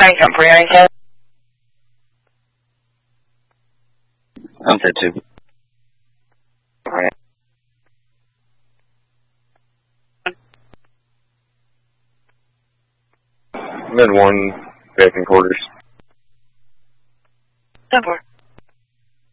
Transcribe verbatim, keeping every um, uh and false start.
Trying something for you, anything? I'm set too. Alright. Mid one, back in quarters. ten four.